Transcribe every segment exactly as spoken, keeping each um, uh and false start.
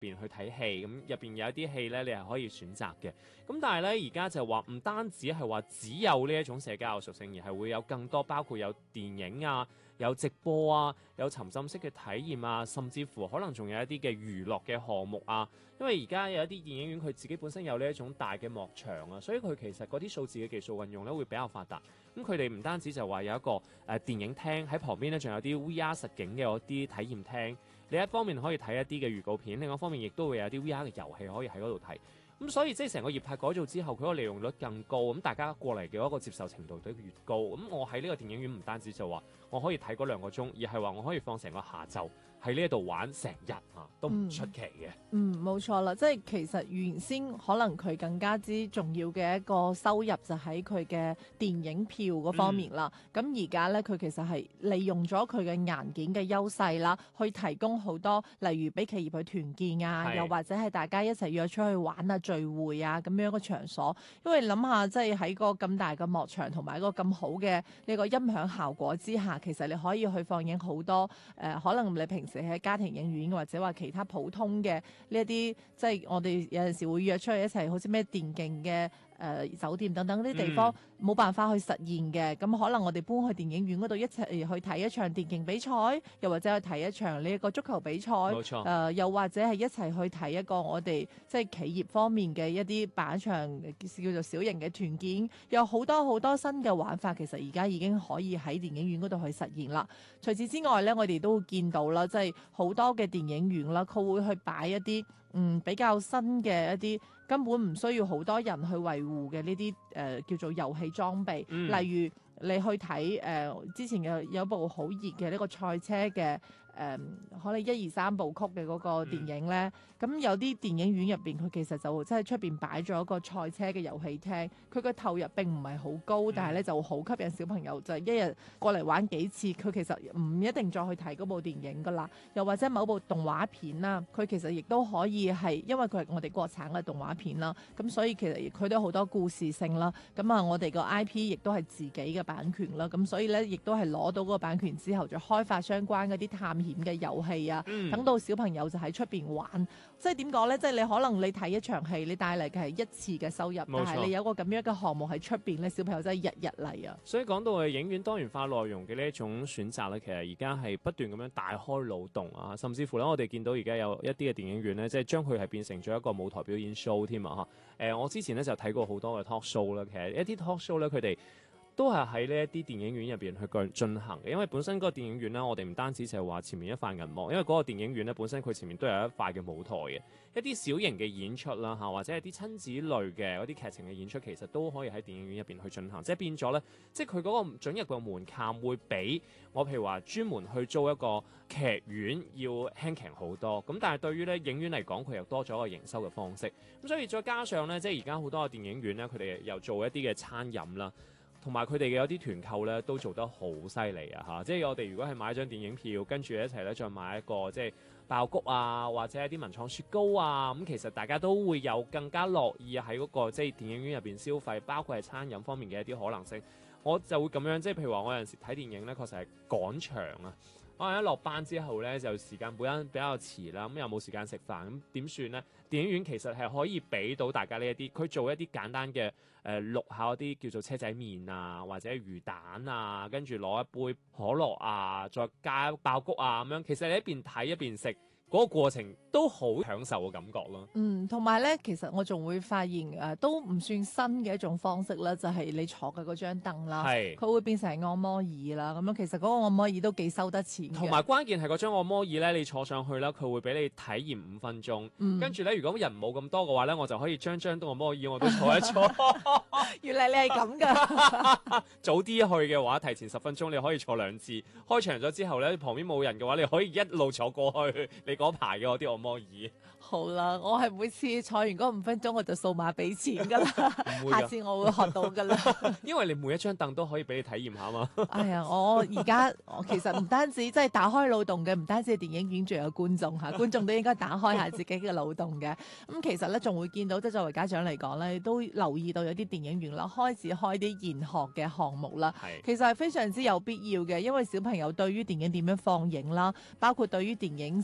邊去睇戲，咁入邊有一啲戲咧，你係可以選擇嘅。咁但係咧，而家就話唔單止係話只有呢一種社交嘅屬性，而係會有更多，包括有電影啊、有直播啊、有沉浸式嘅體驗啊，甚至乎可能仲有一啲嘅娛樂嘅項目啊。因為而家有一啲電影院佢自己本身有呢一種大嘅幕場啊，所以佢其實嗰啲數字嘅技術運用咧會比較發達。咁佢哋唔單止就話有一個誒、呃、電影廳喺旁邊咧，仲有啲 V R 實景嘅嗰啲體驗廳。你一方面可以睇一啲嘅預告片，另一方面亦都會有啲 V R 嘅遊戲可以喺嗰度睇。咁所以即係成個業態改造之後，佢個利用率更高，咁大家過嚟嘅一個接受程度都越高。咁我喺呢個電影院唔單止就話我可以睇嗰兩個鐘，而係話我可以放成個下晝喺呢一度玩成日啊，都唔出奇嘅。 嗯，冇錯啦，即係其實原先可能佢更加之重要嘅一個收入就喺佢嘅電影票嗰方面啦。咁而家咧，佢其實係利用咗佢嘅硬件嘅優勢啦，去提供好多例如俾企業去團建啊，又或者係大家一齊約出去玩啊、聚會啊咁樣嘅場所。因為諗下，即係喺個咁大嘅幕場同埋一個咁好嘅呢個音響效果之下，其實你可以去放映好多誒、呃，可能你平時喺家庭影院或者話其他普通嘅呢一啲，即係我哋有陣時會約出去一齊，好似咩電競嘅。誒、呃、酒店等等啲地方冇、嗯、辦法去實現嘅，咁可能我哋搬去電影院嗰度一齊去睇一場電競比賽，又或者去睇一場呢一個足球比賽，冇錯、呃，又或者係一齊去睇一個我哋即係企業方面嘅一啲辦一場叫做小型嘅團建，有好多好多新嘅玩法，其實而家已經可以喺電影院嗰度去實現啦。除此之外咧，我哋都會見到啦，即係好多嘅電影院啦，佢會去擺一啲嗯比較新嘅一啲。根本唔需要好多人去維護嘅呢啲誒叫做遊戲裝備，嗯、例如你去睇誒、呃、之前有有部好熱嘅呢個賽車嘅誒、呃、可能一二三部曲嘅嗰個電影咧，咁、嗯、有啲電影院入邊佢其實就即係出邊擺咗一個賽車嘅遊戲廳，佢個投入並唔係好高，嗯、但係咧就好吸引小朋友，就係、是、一日過嚟玩幾次，佢其實唔一定再去睇嗰部電影噶啦，又或者某部動畫片啦，佢其實亦都可以係因為佢係我哋國產嘅動畫片啦，咁所以其實佢都有好多故事性啦。咁啊，我哋個 I P 亦都係自己嘅版權啦。咁所以咧，亦都係攞到嗰個版權之後，再開發相關嗰啲探險嘅遊戲啊，等、嗯、到小朋友就喺出邊玩。即係點講咧？即係你可能你睇一場戲，你帶嚟嘅係一次嘅收入，但係你有個咁樣嘅項目喺出邊咧，小朋友真係日日嚟啊！ 所以講到嘅影院多元化內容嘅呢一種選擇咧，其實而家係不斷咁樣大開腦洞啊，甚至乎咧，我哋見到而家有一啲嘅電影院咧，即係將佢係變成咗一個舞台表演 show 添啊！嚇，誒，我之前咧就睇過好多嘅 talk show 啦，其實一啲 talk show 咧，佢哋都係喺呢一啲電影院入邊去進行嘅，因為本身嗰個電影院咧，我哋唔單止就係話前面一塊銀幕，因為嗰個電影院咧本身佢前面都有一塊嘅舞台嘅，一啲小型嘅演出啦嚇，或者係啲親子類嘅嗰啲劇情嘅演出，其實都可以喺電影院入邊去進行，即係變咗咧，即係佢嗰個准入嘅門檻會比我譬如話專門去租一個劇院要輕鬆好多，咁但係對於咧影院嚟講，佢又多咗一個營收嘅方式，咁所以再加上咧，即係而家好多嘅電影院咧，佢哋又做一啲嘅餐飲啦。同埋佢哋嘅有啲團購咧都做得好犀利啊！嚇，即係我哋如果係買一張電影票，跟住一齊咧再買一個即係爆谷啊，或者一啲文創雪糕啊，咁其實大家都會有更加樂意喺嗰個即係電影院入邊消費，包括係餐飲方面嘅一啲可能性。我就會咁樣，即係譬如話我有陣時睇電影咧，確實係趕場啊！可能一落班之後咧，就時間本身比較遲啦，咁又冇時間食飯，咁點算呢？電影院其實係可以俾到大家呢一啲，佢做一啲簡單嘅誒淥下嗰啲叫做車仔麵啊，或者魚蛋啊，跟住攞一杯可樂啊，再加爆谷啊咁樣。其實你一邊睇一邊食。嗰個過程都好享受嘅感覺咯。 嗯，同埋咧，其實我仲會發現誒、呃，都唔算新嘅一種方式啦，就係、是、你坐嘅嗰張凳啦，佢會變成按摩椅啦。咁樣其實嗰個按摩椅都幾收得錢嘅。同埋關鍵係嗰張按摩椅咧，你坐上去啦，佢會俾你體驗五分鐘。嗯、跟住咧，如果人冇咁多嘅話咧，我就可以將張按摩椅我都坐一坐。 原來你係咁㗎。 早啲去嘅話，提前十分鐘你可以坐兩次。開場咗之後咧，旁邊冇人嘅話，你可以一路坐過去。你嗰排嘅嗰啲按摩椅， 好啦，我係每次坐完嗰五分鐘我就掃碼俾錢噶啦，下次我會學到噶啦。 因為你每一張凳都可以俾你體驗下嘛。 哎呀，我而家我其實唔單止即係打開腦洞嘅，唔單止係電影院，仲有觀眾嚇，觀眾都應該打開下自己嘅腦洞嘅。咁其實咧仲會見到，即係作為家長嚟講咧，都留意到有啲電影院啦，開始開啲研學嘅項目啦。係，其實係非常之有必要嘅，因為小朋友對於電影點樣放映啦，包括對於電影史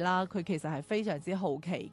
啦，佢其實係非常之好奇